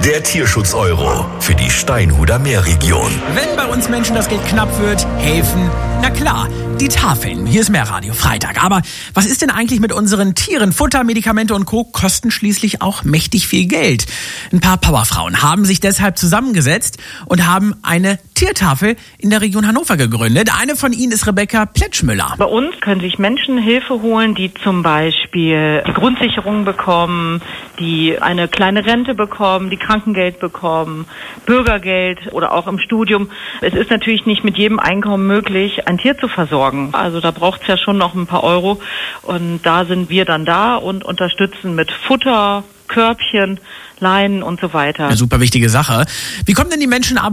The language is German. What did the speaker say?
Der Tierschutz-Euro für die Steinhuder Meerregion. Wenn bei uns Menschen das Geld knapp wird, helfen, na klar, die Tafeln. Hier ist Meerradio Freitag. Aber was ist denn eigentlich mit unseren Tieren? Futter, Medikamente und Co. kosten schließlich auch mächtig viel Geld. Ein paar Powerfrauen haben sich deshalb zusammengesetzt und haben eine Tiertafel in der Region Hannover gegründet. Eine von ihnen ist Rebecca Pletschmüller. Bei uns können sich Menschen Hilfe holen, die zum Beispiel die Grundsicherung bekommen, die eine kleine Rente bekommen, die Krankengeld bekommen, Bürgergeld oder auch im Studium. Es ist natürlich nicht mit jedem Einkommen möglich, ein Tier zu versorgen. Also da braucht es ja schon noch ein paar Euro. Und da sind wir dann da und unterstützen mit Futter, Körbchen, Leinen und so weiter. Eine super wichtige Sache. Wie kommen denn die Menschen aber